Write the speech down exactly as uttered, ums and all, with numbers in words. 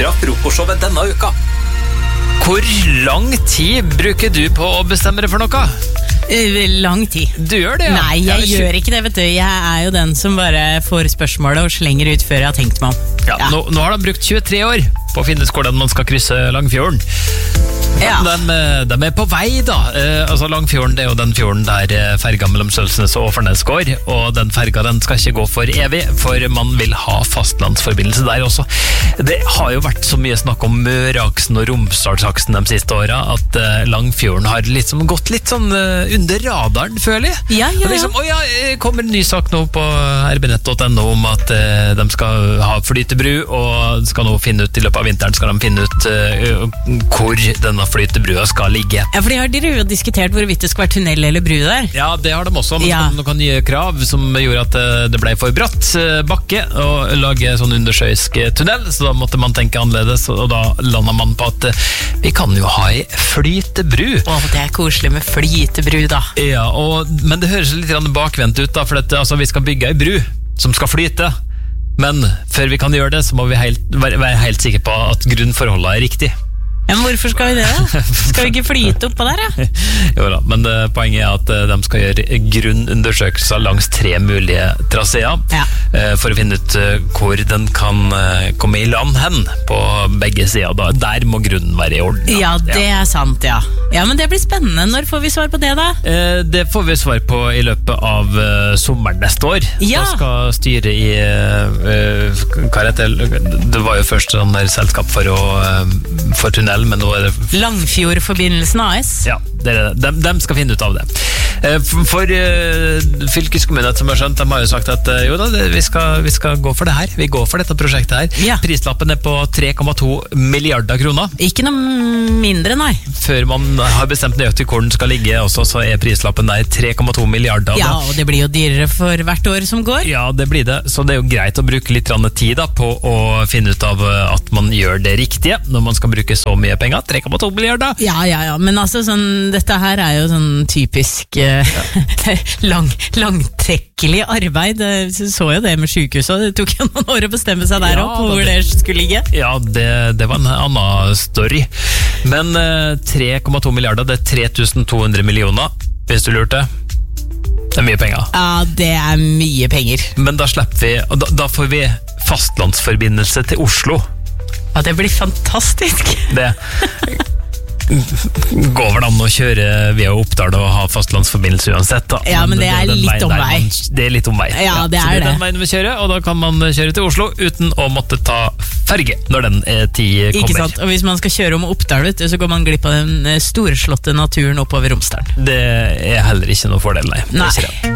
Bra frokostshowet denne uka. Hvor lang tid bruker du på å bestemme deg for noe? Lang tid. Du gjør det, ja? Nei, jeg ja, gjør ikke det, vet du. Jeg er jo den som bare får spørsmålet og slenger ut før jeg har tenkt meg om. Ja, ja. Nå, nå har de brukt tjuetre år på å finne ut hvordan man skal krysse Langfjorden. Ja. De, de er på vei da eh, altså Langfjorden, det er jo den fjorden der ferga mellom Sølsnes og Åfernes går, og den ferga den skal ikke gå for evig, for man vil ha fastlandsforbindelse der også. Det har jo vært så mye snakk om Møreaksen og Romsdalsaksen de siste åra, at eh, Langfjorden har liksom gått litt sånn eh, under radaren, føler jeg. Ja, ja, ja. Liksom, å ja, kommer en ny sak nå på r b nett punktum n o om at eh, de skal ha flytebru, og skal nå finne ut, i løpet av vinteren skal de finne ut eh, hvor denne flytebrua skal ligge. Ja, for de har dere jo diskutert hvorvidt det skal være tunnel eller bru der. Ja, det har de også. Man ja. skal noen nye krav som gjorde at det ble for bratt bakke å lage sånn undersjøisk tunnel, så da måtte man tenke annerledes, og da landet man på at vi kan jo ha en flytebru. Åh, det er koselig med flytebru da. Ja, og, men det høres litt bakvendt ut da, for at, altså, vi skal bygge en bru som skal flyte, men før vi kan gjøre det, så må vi helt, være helt sikre på at grunnforholdene er riktig. Ja, men hvorfor skal vi det da? Skal vi ikke flyte oppå der, ja? Jo da, men det, poenget er at de skal gjøre grunnundersøkelser langs tre mulige traseer, ja. For å finne ut hvor den kan komme i land hen på begge sider. Da. Der må grunnen være i orden. Ja, det er sant, ja. Ja, men det blir spennende. Når får vi svar på det da? Det får vi svar på i løpet av sommeren neste år. Ja. Da skal styre i hva heter det? Det var jo først sånn der selskap for, å, for tunnel, men nå er det Langfjordforbindelsen A S. Ja, det er det. De, de skal finne ut av det. For, for uh, fylkeskommunen som har skjønt, de har jo sagt at uh, jo da, det, vi, skal, vi skal gå for det her. Vi går for dette prosjektet her. Ja. Prislappen er på tre komma to milliarder kroner. Ikke noe mindre, nei. Før man har bestemt nøyaktig hvor den skal ligge også, så er prislappen der tre komma to milliarder. Ja, og det blir jo dyrere for hvert år som går. Ja, det blir det. Så det er jo greit å bruke litt tid da, på å finne ut av at man gjør det riktige når man skal bruke så mye penger. tre komma to milliarder. Ja, ja, ja. Men altså, sånn, dette her er jo sånn typisk uh, lang, langtrekkelig arbeid. Så, så jo det med sykehuset. Det tok jo noen år å bestemme seg der ja, opp hvor det, det skulle ligge. Ja, det, det var en annen story. Men uh, tre komma to milliarder, det er tre tusen to hundre millioner, hvis du lurte. Det er mye penger. Ja, det er mye penger. Men da slipper vi, og da, da får vi fastlandsforbindelse til Oslo. Ja, det blir fantastisk. Det går vel an å kjøre via Oppdal og ha fastlandsforbindelse uansett da. Ja, men det er det, litt omvei. Det er litt omvei. Ja, det ja, er så det. det. Den veien vi kjører, og da kan man kjøre til Oslo uten å måtte ta ferge når den tid kommer. Ikke sant, og hvis man skal kjøre om Oppdal, vet du, så går man glipp av den storslåtte naturen oppover Romsdalen. Det er heller ikke noe fordel, nei. Nei.